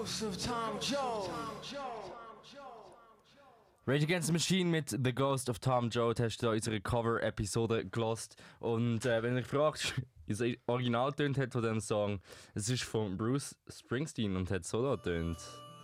Rage Against the Machine mit The Ghost of Tom Joad hast du da unsere Cover-Episode gelost. Und wenn ihr fragt, wie es original tönt hat von diesem Song, es ist von Bruce Springsteen und hat so da tönt.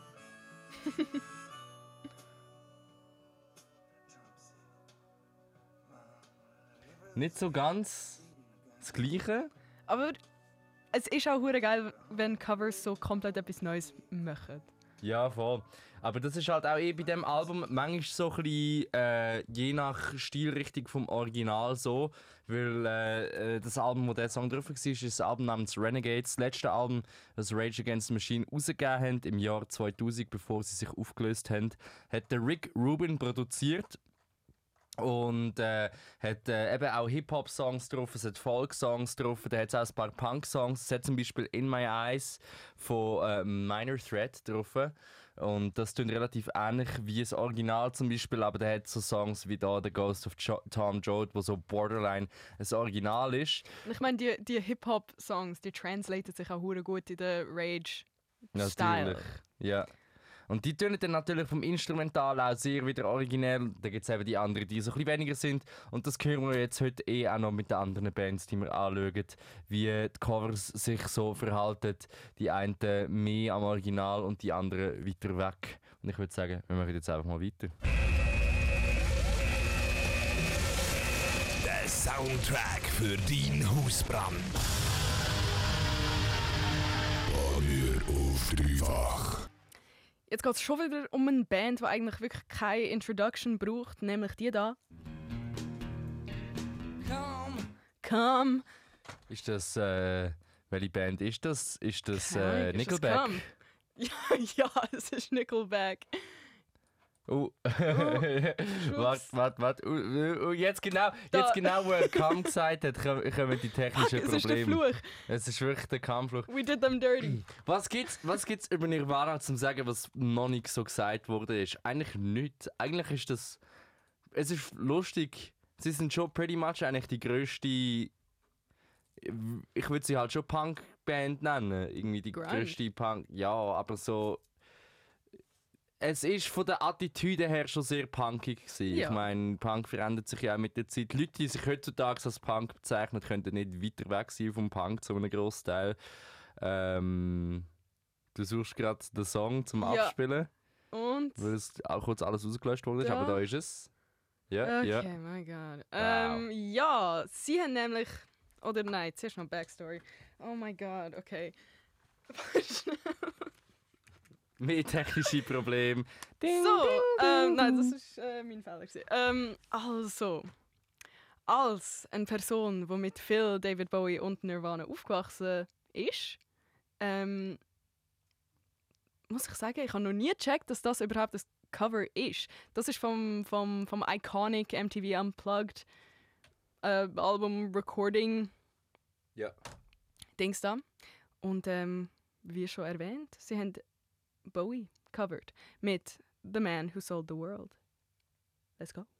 Nicht so ganz das Gleiche. Aber es ist auch hure geil, wenn Covers so komplett etwas Neues machen. Ja, voll. Aber das ist halt auch bei diesem Album manchmal so ein bisschen, je nach Stilrichtung vom Original so. Weil das Album, wo der Song drauf war, ist das Album namens Renegades. Das letzte Album, das Rage Against the Machine rausgegeben haben, im Jahr 2000, bevor sie sich aufgelöst haben, hat der Rick Rubin produziert. Und hat eben auch Hip-Hop-Songs drauf, es hat Folk-Songs drauf, da hat es auch ein paar Punk-Songs. Es hat zum Beispiel In My Eyes von Minor Threat drauf. Und das klingt relativ ähnlich wie das Original zum Beispiel, aber der hat so Songs wie da The Ghost of Tom Joad, wo so borderline ein Original ist. Ich meine, die Hip-Hop-Songs, die translaten sich auch hure gut in den Rage-Style. Natürlich, ja. Und die tönen dann natürlich vom Instrumental auch sehr wieder originell. Da gibt es eben die anderen, die so ein bisschen weniger sind. Und das hören wir jetzt heute auch noch mit den anderen Bands, die wir anschauen, wie die Covers sich so verhalten. Die einen mehr am Original und die anderen weiter weg. Und ich würde sagen, wir machen jetzt einfach mal weiter. Der Soundtrack für deinen Hausbrand. Abonnier auf dreifach. Jetzt geht es schon wieder um eine Band, die eigentlich wirklich keine Introduction braucht, nämlich die da. Come. Ist das, welche Band ist das? Ist das Nickelback? Ja, es ist Nickelback. Oh, warte. Jetzt genau, wo er Come gesagt hat, kommen die technischen Probleme. Es ist der Fluch. Es ist wirklich der Kampffluch. We did them dirty. Was gibt's über Nirvana zum sagen, was noch nicht so gesagt wurde? Eigentlich nichts. Eigentlich ist das... Es ist lustig. Sie sind schon pretty much eigentlich die grösste... Ich würde sie halt schon Punk-Band nennen. Irgendwie die grösste Punk... Ja, aber so... Es ist von der Attitüde her schon sehr punkig gewesen. Ja. Ich meine, Punk verändert sich ja auch mit der Zeit. Leute, die sich heutzutage als Punk bezeichnen, könnten nicht weiter weg sein vom Punk zu einem Grossteil. Du suchst gerade den Song zum Abspielen. Und? Weil es auch kurz alles rausgelöscht wurde, aber da ist es. Ja, okay, ja. my God. Wow. Ja, sie haben nämlich... Oder nein, zuerst noch Backstory. Oh my God, okay. Mehr technische Probleme. Nein, das war mein Fehler. Also, als eine Person, die mit Phil, David Bowie und Nirvana aufgewachsen ist, muss ich sagen, ich habe noch nie gecheckt, dass das überhaupt ein Cover ist. Das ist vom Iconic MTV Unplugged Album Recording Dings da. Und wie schon erwähnt, sie haben Bowie covered mit The Man Who Sold the World. Let's go.